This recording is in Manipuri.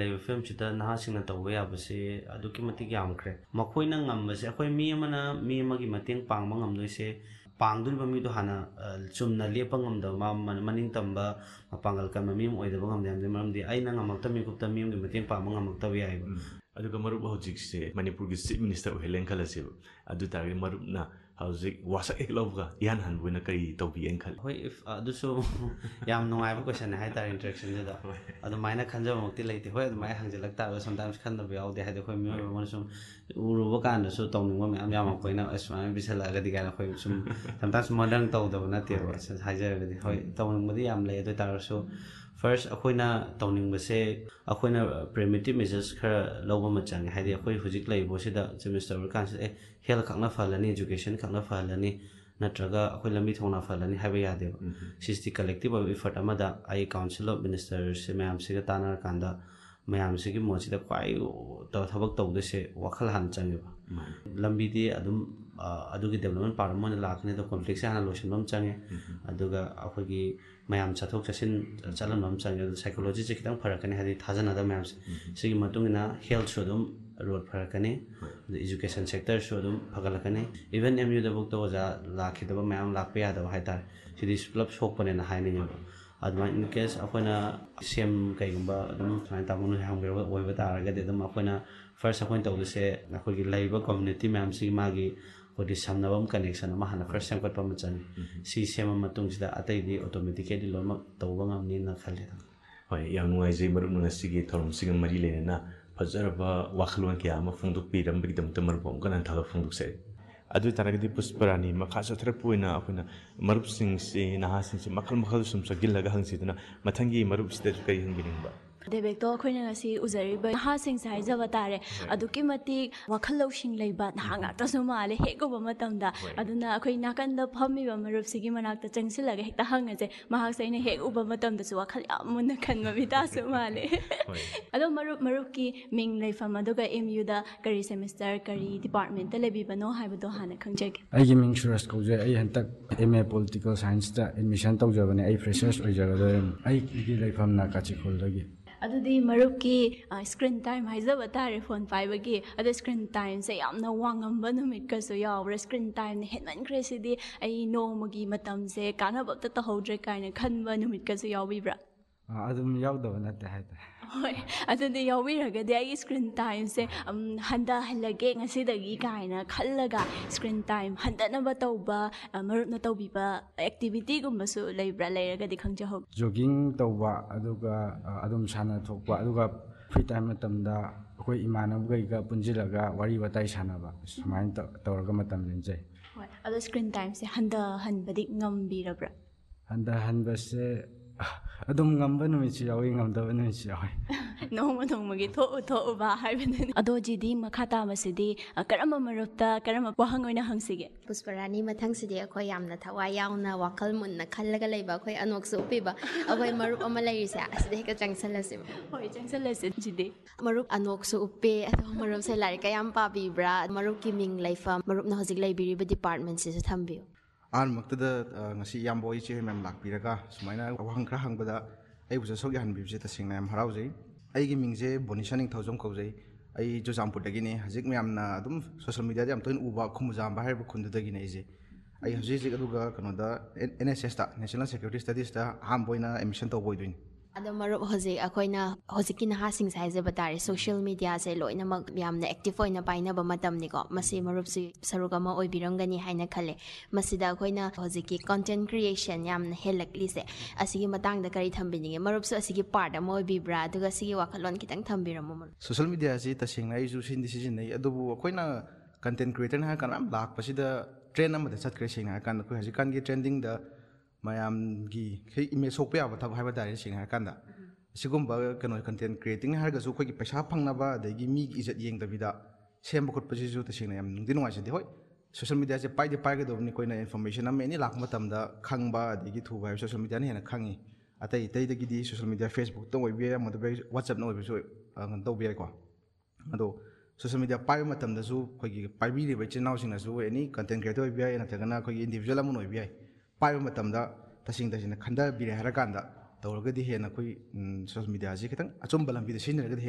ꯂꯩꯕ ꯐꯤꯂꯝꯁꯤꯗ ꯅꯍꯥꯁꯤꯡꯅ ꯇꯧꯕ ꯌꯥꯕꯁꯤ ꯑꯗꯨꯛꯀꯤ ꯃꯇꯤꯛ ꯌꯥꯝꯈ꯭ꯔꯦ ꯃꯈꯣꯏꯅ ꯉꯝꯕꯁꯦ ꯑꯩꯈꯣꯏ ꯃꯤ ꯑꯃꯅ ꯃꯤ ꯑꯃꯒꯤ ꯃꯇꯦꯡ ꯄꯥꯡꯕ ꯉꯝꯗꯣꯏꯁꯦ ꯄꯥꯡꯗꯣꯔꯤꯕ ꯃꯤꯗꯣ ꯍꯥꯟꯅ ꯆꯨꯝꯅ ꯂꯦꯞꯄ ꯉꯝꯗꯕ ꯃꯅꯤꯡ ꯇꯝꯕ ꯃꯄꯥꯡꯒꯜ ꯀꯟꯕ ꯃꯤ ꯑꯃ ꯑꯣꯏꯗꯕ ꯉꯝꯗꯦ ꯃꯔꯝꯗꯤ ꯑꯩꯅ ꯉꯝꯃꯛꯇꯕ ꯃꯤꯀꯨꯞꯇ ꯃꯤ ꯑꯃꯒꯤ ꯃꯇꯦꯡ ꯄꯥꯡꯕ ꯉꯝꯃꯛꯇꯕ ꯌꯥꯏꯑꯕ ꯑꯗꯨꯒ ꯃꯔꯨꯞ ꯍꯧꯖꯤꯛꯁꯦ ꯃꯅꯤꯄꯨꯔꯒꯤ ꯆꯤꯞ ꯃꯤꯅꯤꯁꯇꯔ ꯑꯣꯏꯍꯜꯂꯦꯅ ꯈꯜꯂꯁꯦꯕ ꯑꯗꯨ ꯇꯥꯔꯒꯗꯤ ꯃꯔꯨꯞꯅ ꯍꯧꯖꯤꯛ ꯋꯥꯁꯛ ꯍꯦꯛ ꯂꯧꯕꯒ ꯏꯍꯥꯟ ꯍꯥꯟꯕ ꯑꯣꯏꯅ ꯀꯔꯤ ꯇꯧꯕꯤꯒꯦꯅ ꯈꯜꯂꯤ ꯍꯣꯏ ꯑꯗꯨꯁꯨ ꯌꯥꯝ ꯅꯨꯡꯉꯥꯏꯕ ꯀꯣꯏꯁꯟ ꯍꯥꯏꯇꯥꯔꯦ ꯏꯟꯇꯔꯦꯛꯁꯟꯁꯤꯗ ꯑꯗꯨꯃꯥꯏꯅ ꯈꯟꯖꯕꯃꯛꯇꯤ ꯂꯩꯇꯦ ꯍꯣꯏ ꯑꯗꯨꯃꯥꯏꯅ ꯍꯪꯖꯤꯜꯂꯛ ꯇꯥꯔꯒ ꯁꯝꯇꯥꯏꯝꯁ ꯈꯟꯗꯕ ꯌꯥꯎꯗꯦ ꯍꯥꯏꯗꯤ ꯑꯩꯈꯣꯏ ꯃꯤꯑꯣꯏꯕ ꯑꯃꯅ ꯁꯨꯝ ꯎꯔꯨꯕ ꯀꯥꯟꯗꯁꯨ ꯇꯧꯅꯤꯡꯕ ꯃꯌꯥꯝ ꯌꯥꯝꯃꯛꯄꯅꯤꯅ ꯁꯨꯃꯥꯏꯅ ꯄꯤꯁꯜꯂꯛꯑꯒꯗꯤ ꯀꯥꯏꯅ ꯑꯩꯈꯣꯏ ꯁꯨꯝ ꯁꯝꯇꯥꯏꯝꯁ ꯃꯣꯗꯔꯟ ꯇꯧꯗꯕ ꯅꯠꯇꯦꯕ ꯍꯥꯏꯖꯔꯒꯗꯤ ꯍꯣꯏ ꯇꯧꯅꯤꯡꯕꯗꯤ ꯌꯥꯝ ꯂꯩ ꯑꯗꯨ ꯑꯣꯏꯇꯥꯔꯁꯨ ꯐꯥꯔꯁ ꯑꯩꯈꯣꯏꯅ ꯇꯧꯅꯤꯡꯕꯁꯦ ꯑꯩꯈꯣꯏꯅ ꯄ꯭ꯔꯤꯃꯤꯇꯤꯞ ꯃꯦꯖꯔꯁ ꯈꯔ ꯂꯧꯕ ꯑꯃ ꯆꯪꯉꯦ ꯍꯥꯏꯗꯤ ꯑꯩꯈꯣꯏ ꯍꯧꯖꯤꯛ ꯂꯩꯔꯤꯕꯁꯤꯗ ꯆꯤꯞ ꯃꯤꯅꯤꯁꯇꯔ ꯑꯣꯏꯔꯀꯥꯟꯁꯤꯗ ꯍꯦꯜꯊ ꯈꯛꯅ ꯐꯍꯜꯂꯅꯤ ꯏꯖꯨꯀꯦꯁꯟ ꯈꯛꯅ ꯐꯍꯜꯂꯅꯤ ꯅꯠꯇ꯭ꯔꯒ ꯑꯩꯈꯣꯏ ꯂꯝꯕꯤ ꯊꯣꯡꯅ ꯐꯍꯜꯂꯅꯤ ꯍꯥꯏꯕ ꯌꯥꯗꯦꯕ ꯁꯤꯁꯤ ꯀꯂꯦꯛꯇꯤꯞ ꯑꯣꯏꯕ ꯏꯐꯔꯠ ꯑꯃꯗ ꯑꯩ ꯀꯥꯎꯟꯁꯤꯜ ꯑꯣꯐ ꯃꯤꯅꯤꯁꯇꯔꯁꯦ ꯃꯌꯥꯝꯁꯤꯒ ꯇꯥꯟꯅꯔꯀꯥꯟꯗ ꯃꯌꯥꯝꯁꯤꯒꯤ ꯃꯣꯠꯁꯤꯗ ꯈ꯭ꯋꯥꯏ ꯊꯕꯛ ꯇꯧꯗꯣꯏꯁꯦ ꯋꯥꯈꯜ ꯍꯥꯟꯅ ꯆꯪꯉꯦꯕ ꯂꯝꯕꯤꯗꯤ ꯑꯗꯨꯝ ꯑꯗꯨꯒꯤ ꯗꯦꯕꯂꯞꯃꯦꯟ ꯄꯥꯔꯠ ꯑꯃ ꯑꯣꯏꯅ ꯂꯥꯛꯀꯅꯤ ꯑꯗꯣ ꯀꯣꯟꯐ꯭ꯂꯤꯛꯁꯦ ꯍꯥꯟꯅ ꯂꯣꯏꯁꯤꯟꯕ ꯑꯃ ꯆꯪꯉꯦ ꯑꯗꯨꯒ ꯑꯩꯈꯣꯏꯒꯤ ꯃꯌꯥꯝ ꯆꯠꯊꯣꯛ ꯆꯠꯁꯤꯟ ꯆꯠꯍꯟꯕ ꯑꯃ ꯆꯪꯉꯦ ꯑꯗꯨ ꯁꯥꯏꯀꯣꯂꯣꯖꯤꯁꯦ ꯈꯤꯇꯪ ꯐꯔꯛꯀꯅꯤ ꯍꯥꯏꯗꯤ ꯊꯥꯖꯅꯗꯕ ꯃꯌꯥꯝꯁꯦ ꯁꯤꯒꯤ ꯃꯇꯨꯡ ꯏꯟꯅ ꯍꯦꯜꯊꯁꯨ ꯑꯗꯨꯝ ꯔꯣꯠ ꯐꯔꯛꯀꯅꯤ ꯑꯗ ꯏꯖꯨꯀꯦꯁꯟ ꯁꯦꯛꯇꯔꯁꯨ ꯑꯗꯨꯝ ꯐꯒꯠꯂꯛꯀꯅꯤ ꯏꯚꯟ ꯑꯦꯝ ꯌꯨꯗꯐꯥꯎꯗ ꯑꯣꯖꯥ ꯂꯥꯛꯈꯤꯗꯕ ꯃꯌꯥꯝ ꯂꯥꯛꯄ ꯌꯥꯗꯕ ꯍꯥꯏꯇꯥꯔꯦ ꯁꯤꯗꯤ ꯄꯨꯂꯞ ꯁꯣꯛꯄꯅꯦꯅ ꯍꯥꯏꯅꯤꯡꯉꯦꯕ ꯑꯗꯨꯃꯥꯏꯅ ꯏꯟ ꯀꯦꯁ ꯑꯩꯈꯣꯏꯅ ꯁꯦꯝ ꯀꯩꯒꯨꯝꯕ ꯑꯗꯨꯝ ꯁꯨꯃꯥꯏꯅ ꯇꯥꯃꯣꯅ ꯍꯪꯕꯤꯔꯕ ꯑꯣꯏꯕ ꯇꯥꯔꯒꯗꯤ ꯑꯗꯨꯝ ꯑꯩꯈꯣꯏꯅ ꯐꯥꯔꯁ ꯑꯩꯈꯣꯏꯅ ꯇꯧꯗꯣꯏꯁꯦ ꯑꯩꯈꯣꯏꯒꯤ ꯂꯩꯔꯤꯕ ꯀꯝꯃꯨꯅꯤꯇꯤ ꯃꯌꯥꯝꯁꯤꯒꯤ ꯃꯥꯒꯤ ꯑꯩꯈꯣꯏꯒꯤ ꯁꯝꯅꯕ ꯀꯅꯦꯛꯁꯟ ꯑꯃ ꯍꯥꯟꯅ ꯐꯥꯔꯁ ꯁꯦꯝꯒꯠꯄ ꯑꯃ ꯆꯪꯉꯤ ꯁꯤ ꯁꯦꯝꯃ ꯃꯇꯨꯡꯁꯤꯗ ꯑꯇꯩꯗꯤ ꯑꯣꯇꯣꯃꯦꯇꯤꯀꯦꯂꯤ ꯂꯣꯏꯅꯃꯛ ꯇꯧꯕ ꯉꯝꯅꯤꯅ ꯈꯜꯂꯤ ꯍꯣꯏ ꯌꯥꯝ ꯅꯨꯡꯉꯥꯏꯖꯩ ꯃꯔꯨꯞꯅ ꯉꯁꯤꯒꯤ ꯊꯧꯔꯝꯁꯤꯒ ꯃꯔꯤ ꯂꯩꯅꯅ ꯐꯖꯔꯕ ꯋꯥꯈꯜꯂꯣꯟ ꯀꯌꯥ ꯑꯃ ꯐꯣꯡꯗꯣꯛꯄꯤꯔꯝꯕꯒꯤꯗꯃꯛꯇ ꯃꯔꯨꯞ ꯑꯃꯨꯛꯀ ꯍꯟꯅ ꯐꯣꯡꯗꯣꯛꯆꯔꯤ ꯑꯗꯨ ꯑꯣꯏꯇꯥꯔꯒꯗꯤ ꯄꯨꯁꯄꯔꯥꯅꯤ ꯃꯈꯥ ꯆꯠꯊꯔꯛꯄ ꯑꯣꯏꯅ ꯑꯩꯈꯣꯏꯅ ꯃꯔꯨꯞꯁꯤꯡꯁꯤ ꯅꯍꯥꯁꯤꯡꯁꯤ ꯃꯈꯜ ꯃꯈꯜ ꯁꯨꯝ ꯆꯪꯁꯤꯜꯂꯒ ꯍꯪꯁꯤꯗꯨꯅ ꯃꯊꯪꯒꯤ ꯃꯔꯨꯞꯁꯤꯗꯁꯨ ꯀꯔꯤ ꯍꯪꯕꯤꯅꯤꯡꯕ ꯗꯦꯕꯦꯛꯇꯣ ꯑꯩꯈꯣꯏꯅ ꯉꯁꯤ ꯎꯖꯔꯤꯕ ꯅꯍꯥꯁꯤꯡꯁꯦ ꯍꯥꯏꯖꯕ ꯇꯥꯔꯦ ꯑꯗꯨꯛꯀꯤ ꯃꯇꯤꯛ ꯋꯥꯈꯜ ꯂꯧꯁꯤꯡ ꯂꯩꯕ ꯅꯍꯥ ꯉꯥꯛꯇꯁꯨ ꯃꯥꯜꯂꯦ ꯍꯦꯛ ꯎꯕ ꯃꯇꯝꯗ ꯑꯗꯨꯅ ꯑꯩꯈꯣꯏ ꯅꯥꯀꯟꯗ ꯐꯝꯃꯤꯕ ꯃꯔꯨꯞꯁꯤꯒꯤ ꯃꯅꯥꯛꯇ ꯆꯪꯁꯤꯜꯂꯒ ꯍꯦꯛꯇ ꯍꯪꯉꯁꯦ ꯃꯍꯥꯛꯁꯦ ꯑꯩꯅ ꯍꯦꯛ ꯎꯕ ꯃꯇꯝꯗꯁꯨ ꯋꯥꯈꯜ ꯌꯥꯝ ꯃꯨꯟꯅ ꯈꯟꯕ ꯃꯤꯇꯥꯁꯨ ꯃꯥꯜꯂꯦ ꯑꯗꯣ ꯃꯔꯨꯞꯀꯤ ꯃꯤꯡ ꯂꯩꯐꯝ ꯑꯗꯨꯒ ꯑꯦꯝ ꯌꯨꯗ ꯀꯔꯤ ꯁꯦꯃꯤꯁꯇꯔ ꯀꯔꯤ ꯗꯤꯄꯥꯔꯠꯃꯦꯟꯇ ꯂꯩꯕꯤꯕꯅꯣ ꯍꯥꯏꯕꯗꯣ ꯍꯥꯟꯅ ꯈꯪꯖꯒꯦ ꯑꯩꯒꯤ ꯃꯤꯡ ꯁꯨꯔꯁ ꯀꯧꯖꯩ ꯑꯩ ꯍꯟꯇꯛ MA ꯄꯣꯂꯤꯇꯤꯀꯦꯜ ꯁꯥꯏꯟꯁꯇ ꯑꯦꯗꯃꯤꯁꯟ ꯇꯧꯖꯕꯅꯦ ꯑꯩ ꯐ꯭ꯔꯦꯁꯔꯁ ꯑꯣꯏꯖꯒꯗꯣꯏꯅꯤ ꯑꯩꯒꯤ ꯂꯩꯐꯝꯅ ꯀꯥꯆꯤꯈꯨꯜꯗꯒꯤ ꯑꯗꯨꯗꯤ ꯃꯔꯨꯞꯀꯤ ꯁ꯭ꯀ꯭ꯔꯤꯟ ꯇꯥꯏꯝ ꯍꯥꯏꯖꯕ ꯇꯥꯔꯦ ꯐꯣꯟ ꯄꯥꯏꯕꯒꯤ ꯑꯗꯣ ꯁ꯭ꯀ꯭ꯔꯤꯟ ꯇꯥꯏꯝꯁꯦ ꯌꯥꯝꯅ ꯋꯥꯡꯉꯝꯕ ꯅꯨꯃꯤꯠꯀꯁꯨ ꯌꯥꯎꯕ꯭ꯔꯥ ꯁ꯭ꯀ꯭ꯔꯤꯟ ꯇꯥꯏꯝꯅ ꯍꯦꯟꯃꯟꯈ꯭ꯔꯦ ꯁꯤꯗꯤ ꯑꯩ ꯅꯣꯡꯃꯒꯤ ꯃꯇꯝꯁꯦ ꯀꯥꯟꯅꯕ ꯑꯝꯇ ꯇꯧꯍꯧꯗ꯭ꯔꯦ ꯀꯥꯏꯅ ꯈꯟꯕ ꯅꯨꯃꯤꯠꯀꯁꯨ ꯌꯥꯎꯕꯤꯕ꯭ꯔꯥ ꯑꯗꯨꯝ ꯌꯥꯎꯗꯕ ꯅꯠꯇꯦ ꯍꯥꯏꯇꯥꯔꯦ ꯍꯣꯏ ꯑꯗꯨꯗꯤ ꯌꯥꯎꯕꯤꯔꯒꯗꯤ ꯑꯩꯒꯤ ꯁ꯭ꯀ꯭ꯔꯤꯟ ꯇꯥꯏꯝꯁꯦ ꯍꯟꯊꯍꯜꯂꯒꯦ ꯉꯁꯤꯗꯒꯤ ꯀꯥꯏꯅ ꯈꯜꯂꯒ ꯁ꯭ꯀ꯭ꯔꯤन ꯇꯥꯏꯝ ꯍꯟꯊꯅꯕ ꯇꯧꯕ ꯃꯔꯨꯞꯅ ꯇꯧꯕꯤꯕ ꯑꯦꯛꯇꯤꯚꯤꯇꯤꯒꯨꯝꯕꯁꯨ ꯂꯩꯕ꯭ꯔꯥ ꯂꯩꯔꯒꯗꯤ ꯈꯪꯖꯍꯧ ꯖꯣꯒꯤꯡ ꯇꯧꯕ ꯑꯗꯨꯒ ꯑꯗꯨꯝ ꯁꯥꯟꯅ ꯊꯣꯛꯄ ꯑꯗꯨꯒ ꯐ꯭ꯔꯤ ꯇꯥꯏꯝ ꯃꯇꯝꯗ ꯑꯩꯈꯣꯏ ꯏꯃꯥꯟꯅꯕꯈꯩꯒ ꯄꯨꯟꯁꯤꯜꯂꯒ ꯋꯥꯔꯤ ꯋꯥꯇꯥꯏ ꯁꯥꯟꯅꯕ ꯁꯨꯃꯥꯏꯅ ꯇꯧꯔꯒ ꯃꯇꯝ ꯂꯦꯟꯖꯩ ꯍꯣꯏ ꯑꯗꯣ ꯁ꯭ꯀ꯭ꯔꯤꯟ ꯇꯥꯏꯝꯁꯦ ꯍꯟꯊꯍꯟꯕꯗꯤ ꯉꯝꯕꯤꯔꯕ꯭ꯔꯥ ꯍꯟꯊꯍꯟꯕꯁꯦ ꯑꯗꯨꯝ ꯉꯝꯕ ꯅꯨꯃꯤꯠꯁꯨ ꯌꯥꯎꯏ ꯉꯝꯗꯕ ꯅꯨꯃꯤꯠꯁꯨ ꯌꯥꯎꯏ ꯅꯣꯡꯃ ꯅꯣꯡꯃꯒꯤ ꯊꯣꯛꯎꯕ ꯍꯥꯏꯕꯗꯨꯅꯤ ꯑꯗꯣ ꯖꯤꯗꯤ ꯃꯈꯥ ꯇꯥꯕꯁꯤꯗꯤ ꯀꯔꯝꯕ ꯃꯔꯨꯞꯇ ꯀꯔꯝꯕ ꯋꯥꯍꯪ ꯑꯣꯏꯅ ꯍꯪꯁꯤꯒꯦ ꯄꯨꯁꯄꯔꯥꯅꯤ ꯃꯊꯪꯁꯤꯗꯤ ꯑꯩꯈꯣꯏ ꯌꯥꯝꯅ ꯊꯋꯥꯏ ꯌꯥꯎꯅ ꯋꯥꯈꯜ ꯃꯨꯟꯅ ꯈꯜꯂꯒ ꯂꯩꯕ ꯑꯩꯈꯣꯏ ꯑꯅꯣꯛꯁꯨ ꯎꯞꯄꯤꯕ ꯑꯩꯈꯣꯏ ꯃꯔꯨꯞ ꯑꯃ ꯂꯩꯔꯤꯁꯦ ꯑꯁꯤꯗ ꯍꯦꯛꯇ ꯆꯪꯁꯜꯂꯁꯤ ꯍꯣꯏ ꯆꯪꯁꯜꯂꯁꯤ ꯖꯤꯗꯤ ꯃꯔꯨꯞ ꯑꯅꯣꯛꯁꯨ ꯎꯞꯄꯦ ꯑꯗꯣ ꯃꯔꯨꯞꯁꯦ ꯂꯥꯏꯔꯤꯛ ꯀꯌꯥꯝ ꯄꯥꯕꯤꯕ꯭ꯔꯥ ꯃꯔꯨꯞꯀꯤ ꯃꯤꯡ ꯂꯩꯐꯝ ꯃꯔꯨꯞꯅ ꯍꯧꯖꯤꯛ ꯂꯩꯕꯤꯔꯤꯕ ꯗꯤꯄꯥꯔꯠꯃꯦꯟꯠꯁꯤꯁꯨ ꯊꯝꯕꯤꯌꯨ ꯑꯍꯥꯟꯕꯃꯛꯇꯗ ꯉꯁꯤ ꯏꯌꯥꯝꯕ ꯏꯆꯦ ꯃꯌꯥꯝ ꯂꯥꯛꯄꯤꯔꯒ ꯁꯨꯃꯥꯏꯅ ꯋꯥꯍꯪ ꯈꯔ ꯍꯪꯕꯗ ꯑꯩꯕꯨꯁꯨ ꯁꯔꯨꯛ ꯌꯥꯍꯟꯕꯤꯕꯁꯦ ꯇꯁꯦꯡꯅ ꯌꯥꯝ ꯍꯔꯥꯎꯖꯩ ꯑꯩꯒꯤ ꯃꯤꯡꯁꯦ ꯕꯣꯅꯤꯁꯥ ꯅꯤꯡꯊꯧꯖꯝ ꯀꯧꯖꯩ ꯑꯩ ꯆꯨꯔꯆꯥꯟꯄꯨꯔꯗꯒꯤꯅꯤ ꯍꯧꯖꯤꯛ ꯃꯌꯥꯝꯅ ꯑꯗꯨꯝ ꯁꯣꯁꯤꯌꯦꯜ ꯃꯤꯗꯤꯌꯥꯗ ꯌꯥꯝ ꯇꯣꯏꯅ ꯎꯕ ꯈꯨꯃꯨꯖꯥꯝꯕ ꯍꯥꯏꯔꯤꯕ ꯈꯨꯟꯗꯨꯗꯒꯤꯅꯤ ꯑꯩꯁꯦ ꯑꯩ ꯍꯧꯖꯤꯛ ꯑꯗꯨꯒ ꯀꯩꯅꯣꯗ NSSꯇ ꯅꯦꯁꯅꯦꯜ ꯁꯦꯀ꯭ꯌꯨꯔꯤꯇꯤ ꯁ꯭ꯇꯗꯤꯁꯇ ꯑꯍꯥꯟꯕ ꯑꯣꯏꯅ ꯑꯦꯗꯃꯤꯁꯟ ꯇꯧꯕ ꯑꯣꯏꯗꯣꯏꯅꯤ ꯑꯗꯣ ꯃꯔꯨꯞ ꯍꯧꯖꯤꯛ ꯑꯩꯈꯣꯏꯅ ꯍꯧꯖꯤꯛꯀꯤ ꯅꯍꯥꯁꯤꯡꯁꯦ ꯍꯥꯏꯖꯕ ꯇꯥꯔꯦ ꯁꯣꯁꯤꯌꯦꯜ ꯃꯤꯗꯤꯌꯥꯁꯦ ꯂꯣꯏꯅꯃꯛ ꯌꯥꯝꯅ ꯑꯦꯛꯇꯤꯚ ꯑꯣꯏꯅ ꯄꯥꯏꯅꯕ ꯃꯇꯝꯅꯤꯀꯣ ꯃꯁꯤ ꯃꯔꯨꯞꯁꯤ ꯁꯔꯨꯛ ꯑꯃ ꯑꯣꯏꯕꯤꯔꯝꯒꯅꯤ ꯍꯥꯏꯅ ꯈꯜꯂꯦ ꯃꯁꯤꯗ ꯑꯩꯈꯣꯏꯅ ꯍꯧꯖꯤꯛꯀꯤ ꯀꯣꯟꯇꯦꯟꯠ ꯀ꯭ꯔꯤꯌꯦꯁꯟ ꯌꯥꯝꯅ ꯍꯦꯜꯂꯛꯂꯤꯁꯦ ꯑꯁꯤꯒꯤ ꯃꯇꯥꯡꯗ ꯀꯔꯤ ꯊꯝꯕꯤꯅꯤꯡꯉꯦ ꯃꯔꯨꯞꯁꯨ ꯑꯁꯤꯒꯤ ꯄꯥꯔꯠ ꯑꯃ ꯑꯣꯏꯕꯤꯕ꯭ꯔꯥ ꯑꯗꯨꯒ ꯁꯤꯒꯤ ꯋꯥꯈꯜꯂꯣꯟ ꯈꯤꯇꯪ ꯊꯝꯕꯤꯔꯝꯃꯣ ꯃꯔꯨꯞ ꯁꯣꯁꯤꯌꯦꯜ ꯃꯤꯗꯤꯌꯥꯁꯤ ꯇꯁꯦꯡꯅ ꯑꯩꯁꯨ ꯁꯤꯖꯤꯟꯅꯩ ꯑꯗꯨꯕꯨ ꯑꯩꯈꯣꯏꯅ ꯀꯟꯇꯦꯟꯠ ꯀ꯭ꯔꯤꯌꯦꯇꯔꯅ ꯍꯥꯏꯔꯀꯥꯟꯗ ꯌꯥꯝ ꯂꯥꯛꯄꯁꯤꯗ ꯇ꯭ꯔꯦꯟ ꯑꯃꯗ ꯆꯠꯈ꯭ꯔꯦ ꯁꯦꯡꯅ ꯍꯥꯏꯔꯀꯥꯟꯗ ꯑꯩꯈꯣꯏ ꯍꯧꯖꯤꯛꯀꯥꯟꯒꯤ ꯇ꯭ꯔꯦꯟꯗꯤꯡꯗ ꯃꯌꯥꯝꯒꯤ ꯏꯃꯦꯖ ꯁꯣꯛꯄ ꯌꯥꯕ ꯊꯕꯛ ꯍꯥꯏꯕ ꯇꯥꯔꯦ ꯁꯦꯡꯅ ꯍꯥꯏꯔꯀꯥꯟꯗ ꯑꯁꯤꯒꯨꯝꯕ ꯀꯩꯅꯣ ꯀꯟꯇꯦꯟꯠ ꯀ꯭रिꯌꯦꯇꯤꯡ ꯍꯥꯏꯔꯒꯁꯨ ꯑꯩꯈꯣꯏꯒꯤ ꯄꯩꯁꯥ ꯐꯪꯅꯕ ꯑꯗꯒꯤ ꯃꯤꯒꯤ ꯏꯖꯠ ꯌꯦꯡꯗꯕꯤꯗ ꯁꯦꯝꯕ ꯈꯣꯠꯄꯁꯤꯁꯨ ꯇꯁꯦꯡꯅ ꯌꯥꯝ ꯅꯨꯡꯗꯤ ꯅꯨꯡꯉꯥꯏꯖꯗꯦ ꯍꯣꯏ ꯁꯣꯁꯤꯌꯦꯜ ꯃꯤꯗꯤꯌꯥꯁꯦ ꯄꯥꯏꯒꯗꯕꯅꯤ ꯑꯩꯈꯣꯏꯅ ꯏꯟꯐꯣꯔꯃꯦꯁꯟ ꯑꯃ ꯑꯦꯅꯤ ꯂꯥꯛꯄ ꯃꯇꯝꯗ ꯈꯪꯕ ꯑꯗꯒꯤ ꯊꯨꯕ ꯍꯥꯏꯕ ꯁꯣꯁꯤꯌꯦꯜ ꯃꯤꯗꯤꯌꯥꯅ ꯍꯦꯟꯅ ꯈꯪꯉꯤ ꯑꯇꯩꯗꯒꯤꯗꯤ ꯁꯣꯁꯤꯌꯦꯜ ꯃꯤꯗꯤꯌꯥ ꯐꯦꯁꯕꯨꯛꯇ ꯑꯣꯏꯕ ꯌꯥꯏ ꯑꯃꯗ ꯋꯥꯆꯞꯅ ꯑꯣꯏꯕꯁꯨ ꯀꯩꯅꯣ ꯇꯧꯕ ꯌꯥꯏꯀꯣ ꯑꯗꯣ ꯁꯣꯁꯤꯌꯦꯜ ꯃꯤꯗꯤꯌꯥ ꯄꯥꯏꯕ ꯃꯇꯝꯗꯁꯨ ꯑꯩꯈꯣꯏꯒꯤ ꯄꯥꯏꯕꯤꯔꯤꯕ ꯏꯆꯤꯜ ꯏꯅꯥꯎꯁꯤꯡꯅꯁꯨ ꯑꯦꯅꯤ ꯀꯟꯇꯦꯟꯠ ꯀ꯭रिꯌꯦꯇꯔ ꯑꯣꯏꯕ ꯌꯥꯏ ꯅꯠꯇ꯭ꯔꯒꯅ ꯑꯩꯈꯣꯏꯒꯤ ꯏꯟꯗꯤꯕꯤꯖꯨꯋꯦꯜ ꯑꯃ ꯑꯣꯏꯕ ꯌꯥꯏ ꯄꯥꯏꯕ ꯃꯇꯝꯗ ꯇꯁꯦꯡꯅ ꯈꯟꯊꯕꯤꯔꯦ ꯍꯥꯏꯔꯀꯥꯟꯗ ꯇꯧꯔꯒꯗꯤ ꯍꯦꯟꯅ ꯑꯩꯈꯣꯏ ꯁꯣꯁꯤꯌꯦꯜ ꯃꯤꯗꯤꯌꯥꯁꯤ ꯈꯤꯇꯪ ꯑꯆꯨꯝꯕ ꯂꯝꯕꯤꯗ ꯁꯤꯖꯤꯟꯅꯔꯒꯗꯤ